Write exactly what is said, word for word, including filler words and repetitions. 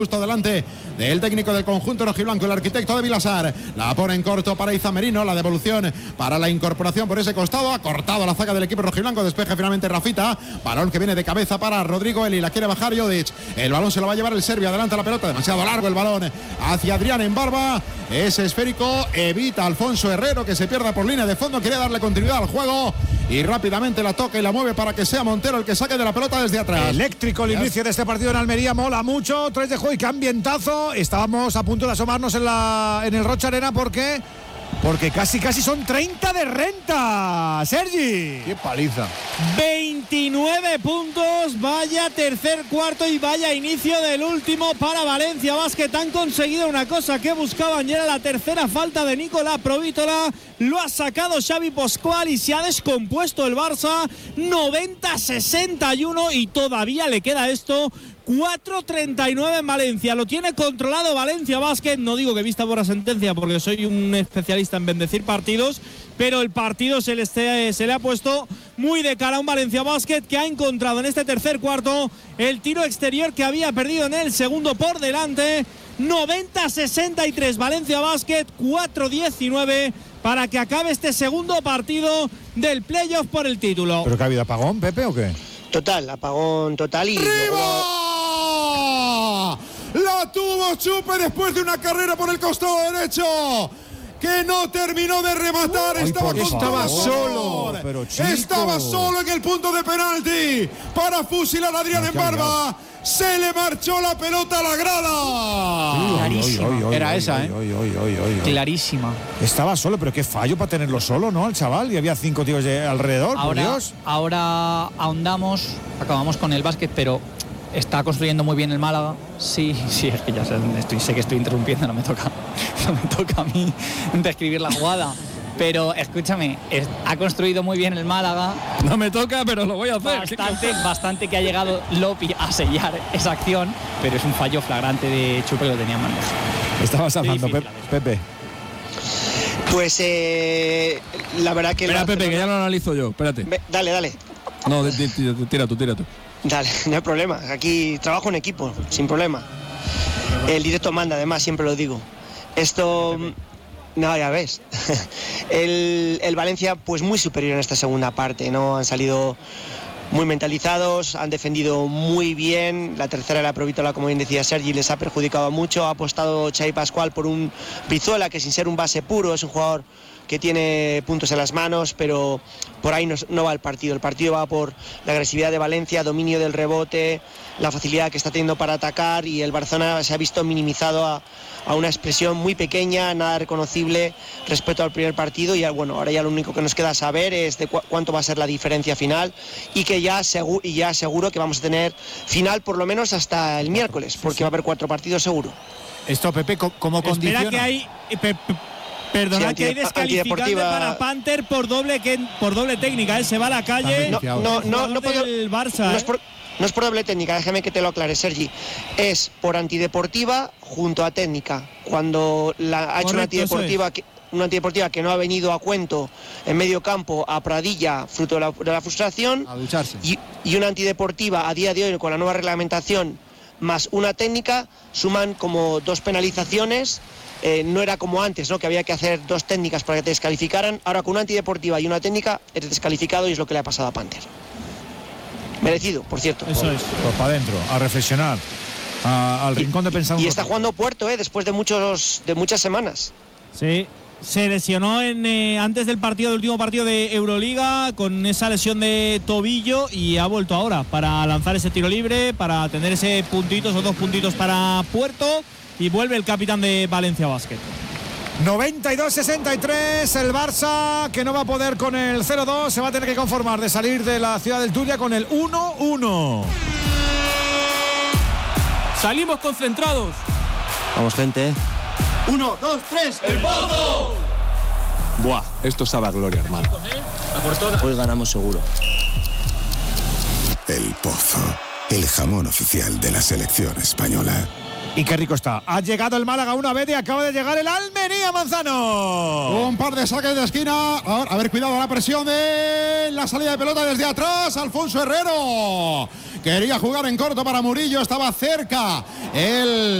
justo delante del técnico del conjunto rojiblanco, el arquitecto de Vilasar. La pone en corto para Iza Merino, la devolución para la incorporación por ese costado. Ha cortado la zaga del equipo rojiblanco, despeja finalmente Rafita. Balón que viene de cabeza para Rodrigo Eli, la quiere bajar Jodic. El balón se lo va a llevar el serbio, adelanta la pelota, demasiado largo el balón hacia Adrián en barba. Ese esférico evita Alfonso Herrero que se pierda por línea de fondo, quería darle continuidad al juego y rápidamente la toca y la mueve para que sea Montero el que saque de la pelota desde atrás. Eléctrico el inicio de este partido en Almería, mola mucho, tres de juego y qué ambientazo. Estábamos a punto de asomarnos en, la, en el Rocha Arena porque, porque casi casi son treinta de renta, Sergi. Qué paliza. veintinueve puntos, vaya tercer cuarto y vaya inicio del último para Valencia Basket. Han conseguido una cosa que buscaban y era la tercera falta de Nicolás Provítola. Lo ha sacado Xavi Pascual y se ha descompuesto el Barça. noventa a sesenta y uno y todavía le queda esto. cuatro treinta y nueve en Valencia. Lo tiene controlado Valencia Basket. No digo que vista por la sentencia porque soy un especialista en bendecir partidos, pero el partido se le, se le ha puesto muy de cara a un Valencia Basket que ha encontrado en este tercer cuarto el tiro exterior que había perdido en el segundo por delante. noventa a sesenta y tres Valencia Basket, cuatro diecinueve para que acabe este segundo partido del playoff por el título. ¿Pero que ha habido apagón, Pepe, o qué? Total, apagón total y... ¡Arriba! La tuvo Chupe después de una carrera por el costado derecho que no terminó de rematar. Ay, estaba, con estaba solo pero, estaba solo en el punto de penalti para fusilar a Adrián no, en barba. Se le marchó la pelota a la grada. Clarísima. Oy, oy, oy, Era oy, esa, oy, ¿eh? oy, oy, oy, oy. Clarísima. Estaba solo, pero qué fallo para tenerlo solo, ¿no? El chaval, y había cinco tíos de alrededor, ahora, por Dios. Ahora ahondamos, acabamos con el básquet, pero está construyendo muy bien el Málaga. Sí, sí, es que ya sé, estoy, sé que estoy interrumpiendo, no me toca, no me toca a mí describir la jugada. Pero escúchame, es, ha construido muy bien el Málaga. No me toca, pero lo voy a hacer. Bastante, bastante que ha llegado Lopi a sellar esa acción, pero es un fallo flagrante de Chupe que lo tenía en bandeja. Estabas hablando, Pe Pepe. Pues eh, la verdad que... Espera, Pepe, que ya lo analizo yo, espérate. Ve, dale, dale. No, tira tú, tira tú. Dale, no hay problema. Aquí trabajo en equipo, sin problema. El directo manda, además, siempre lo digo. Esto... No, ya ves. el, el Valencia, pues muy superior en esta segunda parte, ¿no? Han salido muy mentalizados, han defendido muy bien. La tercera, la Provítola, como bien decía Sergi, les ha perjudicado mucho. Ha apostado Xavi Pascual por un Brizuela, que sin ser un base puro, es un jugador que tiene puntos en las manos, pero por ahí no, no va el partido. El partido va por la agresividad de Valencia, dominio del rebote, la facilidad que está teniendo para atacar, y el Barcelona se ha visto minimizado a, a una expresión muy pequeña, nada reconocible respecto al primer partido. Y bueno, ahora ya lo único que nos queda saber es de cu cuánto va a ser la diferencia final, y que ya, segu y ya seguro que vamos a tener final por lo menos hasta el miércoles, porque va a haber cuatro partidos seguro. Esto, Pepe, como condiciona... Espera que hay... Pe Perdona, sí, que hay descalificante para Panther por doble, que, por doble técnica, ¿eh? Se va a la calle. No, no, no, no, puedo, el Barça, no, ¿eh? es por, no es por doble técnica, déjeme que te lo aclare, Sergi. Es por antideportiva junto a técnica. Cuando la, ha Correcto, hecho una antideportiva, es. que, una antideportiva que no ha venido a cuento en medio campo a Pradilla, fruto de la, de la frustración. A ducharse. Y, y una antideportiva a día de hoy con la nueva reglamentación más una técnica, suman como dos penalizaciones. Eh, no era como antes, ¿no? Que había que hacer dos técnicas para que te descalificaran. Ahora con una antideportiva y una técnica eres descalificado, y es lo que le ha pasado a Panther. Merecido, por cierto. Eso es. Pues para adentro, a reflexionar, a, al rincón de pensar. Y está jugando Puerto, ¿eh? Después de muchos de muchas semanas. Sí. Se lesionó en, eh, antes del partido, del último partido de Euroliga, con esa lesión de tobillo, y ha vuelto ahora para lanzar ese tiro libre, para tener ese puntito, esos dos puntitos para Puerto. Y vuelve el capitán de Valencia Basket. noventa y dos a sesenta y tres, el Barça, que no va a poder con el cero dos, se va a tener que conformar de salir de la ciudad del Turia con el uno uno. Salimos concentrados. Vamos, gente. Uno, dos, tres. ¡El Pozo! Buah, esto sabe a gloria, hermano. Hoy ganamos seguro. El Pozo, el jamón oficial de la selección española. Y qué rico está. Ha llegado el Málaga una vez y acaba de llegar el Almería, Manzano. Un par de saques de esquina. A ver, cuidado, la presión de la salida de pelota desde atrás. Alfonso Herrero, quería jugar en corto para Murillo, estaba cerca el